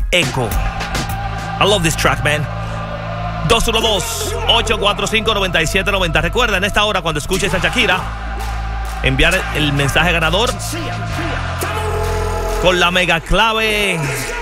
Echo. I love this track, man. 212-845-9790. Recuerda, en esta hora, cuando escuches a Shakira, enviar el mensaje ganador con la mega clave